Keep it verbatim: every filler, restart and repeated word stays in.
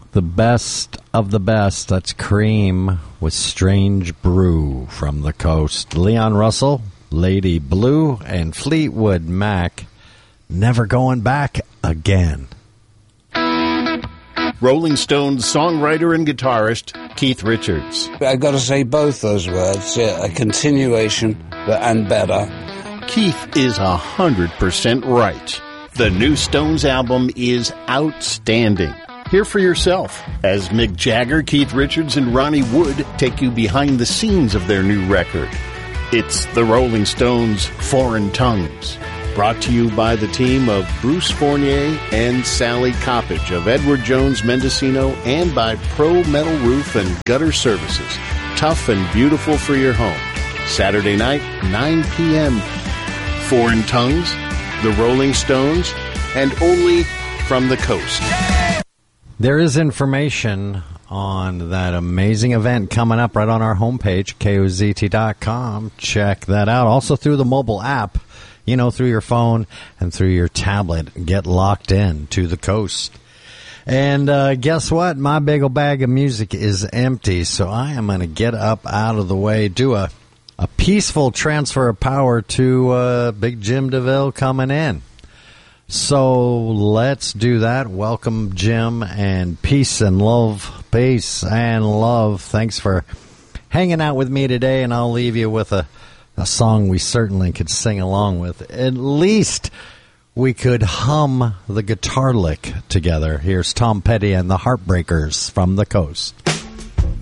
The best of the best. That's Cream with Strange Brew from the coast. Leon Russell, Lady Blue, and Fleetwood Mac, Never Going Back Again. Rolling Stones songwriter and guitarist Keith Richards. I've got to say both those words, yeah, a continuation and better. Keith is a hundred percent right. The new Stones album is outstanding. Hear for yourself as Mick Jagger, Keith Richards, and Ronnie Wood take you behind the scenes of their new record. It's the Rolling Stones' Foreign Tongues, brought to you by the team of Bruce Fournier and Sally Coppage of Edward Jones Mendocino, and by Pro Metal Roof and Gutter Services. Tough and beautiful for your home. Saturday night, nine p.m. Foreign Tongues, the Rolling Stones, and only from the coast. There is information on that amazing event coming up right on our homepage, K O Z T dot com. Check that out. Also through the mobile app, you know, through your phone and through your tablet. Get locked in to the coast. And uh, guess what? My big old bag of music is empty, so I am going to get up out of the way, do a, a peaceful transfer of power to uh, Big Jim DeVille coming in. So let's do that. Welcome, Jim, and peace and love. Peace and love. Thanks for hanging out with me today, and I'll leave you with a, a song we certainly could sing along with. At least we could hum the guitar lick together. Here's Tom Petty and the Heartbreakers from the coast.